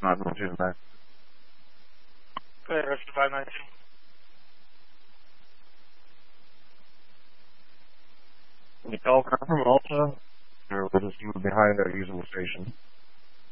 not going to the back. Okay, rest of 592. Can you call from Alta, or we'll just move behind our usual station?